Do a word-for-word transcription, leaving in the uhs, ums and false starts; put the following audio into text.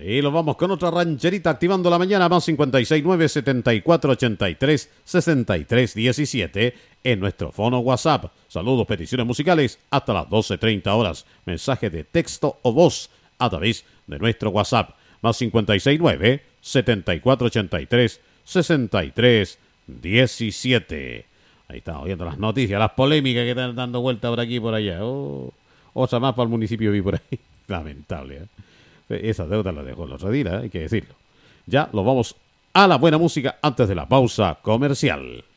Y lo vamos con otra rancherita activando la mañana, más cincuenta y seis nueve setenta y cuatro ochenta y tres sesenta y tres diecisiete en nuestro fono WhatsApp. Saludos, peticiones musicales hasta las doce treinta horas. Mensaje de texto o voz a través de nuestro WhatsApp, más cincuenta y seis nueve setenta y cuatro ochenta y tres sesenta y tres diecisiete. Ahí estamos viendo las noticias, las polémicas que están dando vuelta por aquí y por allá. Oh, otra más para el municipio vi por ahí. Lamentable, ¿eh? Esa deuda la dejó el otro día, ¿eh? Hay que decirlo. Ya lo vamos a la buena música antes de la pausa comercial.